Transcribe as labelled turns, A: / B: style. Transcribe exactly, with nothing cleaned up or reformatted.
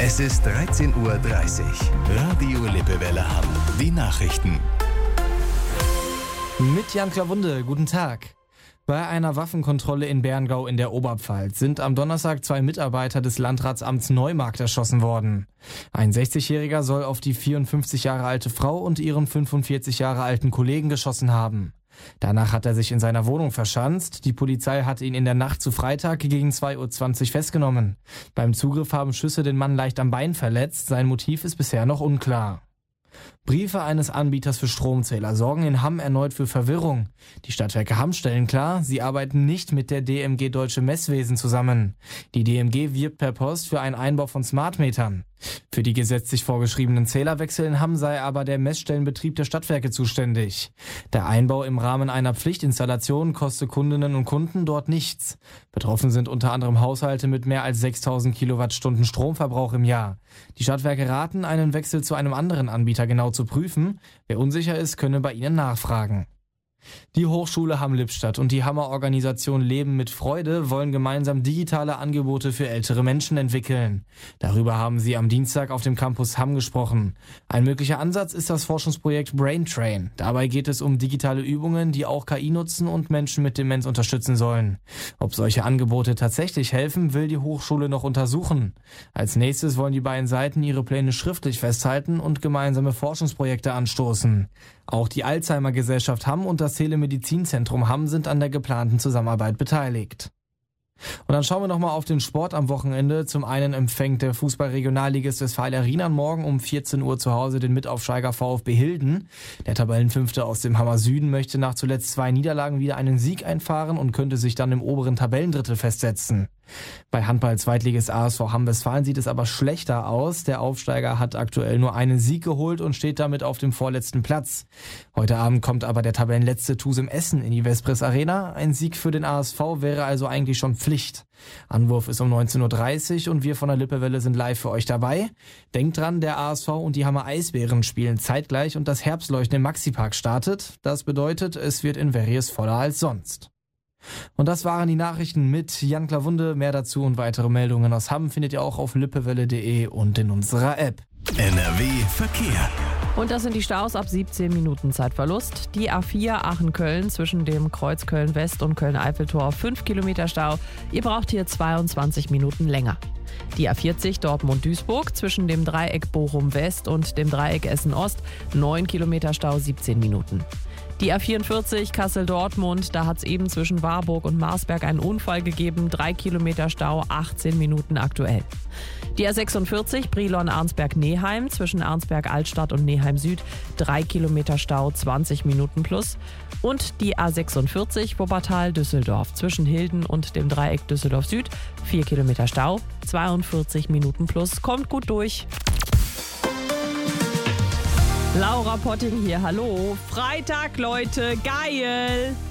A: Es ist dreizehn Uhr dreißig. Radio Lippewelle Hamm. Die Nachrichten.
B: Mit Jan Klawunde, guten Tag. Bei einer Waffenkontrolle in Berngau in der Oberpfalz sind am Donnerstag zwei Mitarbeiter des Landratsamts Neumarkt erschossen worden. Ein sechzigjähriger soll auf die vierundfünfzig Jahre alte Frau und ihren fünfundvierzig Jahre alten Kollegen geschossen haben. Danach hat er sich in seiner Wohnung verschanzt. Die Polizei hat ihn in der Nacht zu Freitag gegen zwei Uhr zwanzig festgenommen. Beim Zugriff haben Schüsse den Mann leicht am Bein verletzt. Sein Motiv ist bisher noch unklar. Briefe eines Anbieters für Stromzähler sorgen in Hamm erneut für Verwirrung. Die Stadtwerke Hamm stellen klar, sie arbeiten nicht mit der D M G Deutsche Messwesen zusammen. Die D M G wirbt per Post für einen Einbau von Smartmetern. Für die gesetzlich vorgeschriebenen Zählerwechsel in Hamm sei aber der Messstellenbetrieb der Stadtwerke zuständig. Der Einbau im Rahmen einer Pflichtinstallation kostet Kundinnen und Kunden dort nichts. Betroffen sind unter anderem Haushalte mit mehr als sechstausend Kilowattstunden Stromverbrauch im Jahr. Die Stadtwerke raten, einen Wechsel zu einem anderen Anbieter genau zu prüfen. Wer unsicher ist, könne bei ihnen nachfragen. Die Hochschule Hamm-Lippstadt und die Hammer Organisation Leben mit Freude wollen gemeinsam digitale Angebote für ältere Menschen entwickeln. Darüber haben sie am Dienstag auf dem Campus Hamm gesprochen. Ein möglicher Ansatz ist das Forschungsprojekt Braintrain. Dabei geht es um digitale Übungen, die auch K I nutzen und Menschen mit Demenz unterstützen sollen. Ob solche Angebote tatsächlich helfen, will die Hochschule noch untersuchen. Als nächstes wollen die beiden Seiten ihre Pläne schriftlich festhalten und gemeinsame Forschungsprojekte anstoßen. Auch die Alzheimer-Gesellschaft Hamm und das Telemedizinzentrum Hamm sind an der geplanten Zusammenarbeit beteiligt. Und dann schauen wir nochmal auf den Sport am Wochenende. Zum einen empfängt der Fußball-Regionalligist Westfalia Rienan morgen um vierzehn Uhr zu Hause den Mitaufsteiger VfB Hilden. Der Tabellenfünfte aus dem Hammer Süden möchte nach zuletzt zwei Niederlagen wieder einen Sieg einfahren und könnte sich dann im oberen Tabellendrittel festsetzen. Bei Handball-Zweitligist A S V Hamm-Westfalen sieht es aber schlechter aus. Der Aufsteiger hat aktuell nur einen Sieg geholt und steht damit auf dem vorletzten Platz. Heute Abend kommt aber der Tabellenletzte Tusem Essen in die Vespris Arena. Ein Sieg für den A S V wäre also eigentlich schon Pflicht. Anwurf ist um neunzehn Uhr dreißig und wir von der Lippewelle sind live für euch dabei. Denkt dran, der A S V und die Hammer Eisbären spielen zeitgleich und das Herbstleuchten im Maxipark startet. Das bedeutet, es wird in Verries voller als sonst. Und das waren die Nachrichten mit Jan Klawunde. Mehr dazu und weitere Meldungen aus Hamm findet ihr auch auf lippewelle punkt de und in unserer App.
A: N R W Verkehr.
C: Und das sind die Staus ab siebzehn Minuten Zeitverlust. Die A vier Aachen-Köln zwischen dem Kreuz Köln-West und Köln-Eiffeltor fünf Kilometer Stau. Ihr braucht hier zweiundzwanzig Minuten länger. Die A vierzig Dortmund-Duisburg zwischen dem Dreieck Bochum-West und dem Dreieck Essen-Ost neun Kilometer Stau, siebzehn Minuten. Die A vierundvierzig Kassel-Dortmund, da hat es eben zwischen Warburg und Marsberg einen Unfall gegeben, drei Kilometer Stau, achtzehn Minuten aktuell. Die A sechsundvierzig Brilon-Arnsberg-Neheim zwischen Arnsberg-Altstadt und Neheim-Süd, drei Kilometer Stau, zwanzig Minuten plus. Und die A sechsundvierzig Wuppertal-Düsseldorf zwischen Hilden und dem Dreieck Düsseldorf-Süd, vier Kilometer Stau, zweiundvierzig Minuten plus. Kommt gut durch. Laura Potting hier, hallo. Freitag, Leute, geil!